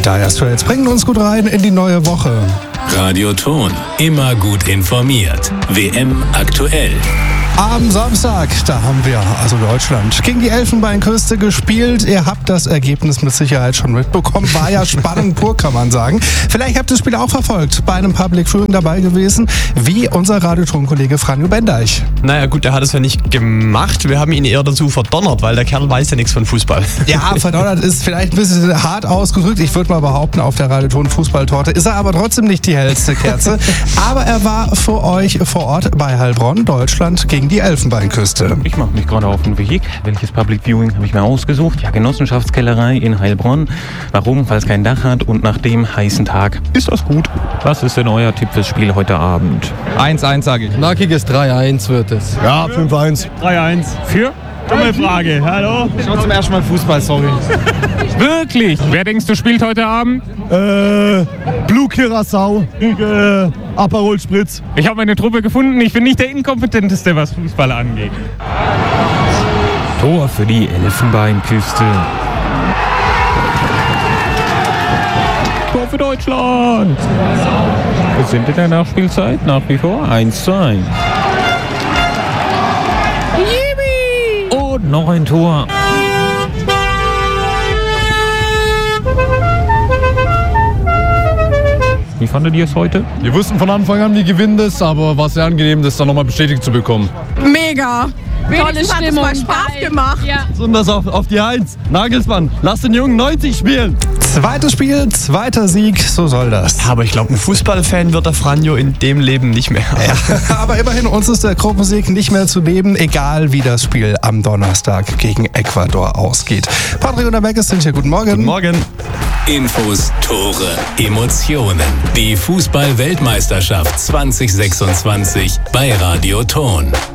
Dire Straits bringen uns gut rein in die neue Woche. Radio Ton, immer gut informiert. WM aktuell. Am Samstag, da haben wir, also Deutschland, gegen die Elfenbeinküste gespielt. Ihr habt das Ergebnis mit Sicherheit schon mitbekommen. War ja Spannung pur, kann man sagen. Vielleicht habt ihr das Spiel auch verfolgt, bei einem Public Viewing dabei gewesen, wie unser Radioton-Kollege Franjo Bendeich. Naja gut, er hat es ja nicht gemacht. Wir haben ihn eher dazu verdonnert, weil der Kerl weiß ja nichts von Fußball. Ja, verdonnert ist vielleicht ein bisschen hart ausgedrückt. Ich würde mal behaupten, auf der Radioton-Fußballtorte ist er aber trotzdem nicht die hellste Kerze. Aber er war für euch vor Ort bei Heilbronn, Deutschland, gegen die Elfenbeinküste. Ich mache mich gerade auf den Weg. Welches Public Viewing habe ich mir ausgesucht? Ja, Genossenschaftskellerei in Heilbronn. Warum? Weil es kein Dach hat und nach dem heißen Tag ist das gut. Was ist denn euer Tipp fürs Spiel heute Abend? 1-1 sage ich. Knackiges 3-1 wird es. Ja, 5-1. 3-1. Für? Dumme Frage. Hallo? Ich schaue zum ersten Mal Fußball, sorry. Wirklich? Wer denkst du spielt heute Abend? Blue Curacao gegen Aperol Spritz. Ich habe meine Truppe gefunden. Ich bin nicht der Inkompetenteste, was Fußball angeht. Tor für die Elfenbeinküste. Tor für Deutschland. Wir sind in der Nachspielzeit nach wie vor 1:1. Und noch ein Tor. Wie fandet ihr es heute? Wir wussten von Anfang an, wir gewinnen das, aber war sehr angenehm, das dann nochmal bestätigt zu bekommen. Mega! Tolle Stimmung. Hat Spaß gemacht. Ja. Besonders auf die 1. Nagelsmann, lass den Jungen 90 spielen. Zweites Spiel, zweiter Sieg, so soll das. Aber ich glaube, ein Fußballfan wird der Franjo in dem Leben nicht mehr. Ja, aber immerhin, uns ist der Gruppensieg nicht mehr zu nehmen, egal wie das Spiel am Donnerstag gegen Ecuador ausgeht. Patrick und der Beck sind hier. Guten Morgen. Guten Morgen. Infos, Tore, Emotionen. Die Fußball-Weltmeisterschaft 2026 bei Radio Ton.